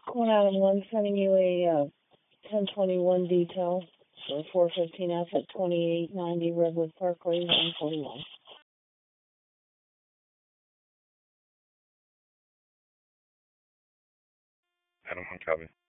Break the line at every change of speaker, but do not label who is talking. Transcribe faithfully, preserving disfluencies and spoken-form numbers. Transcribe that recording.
One out of one, sending you a uh, ten twenty-one detail for four fifteen F at twenty-eight ninety Redwood Parkway, one forty-one.
Adam, one copy.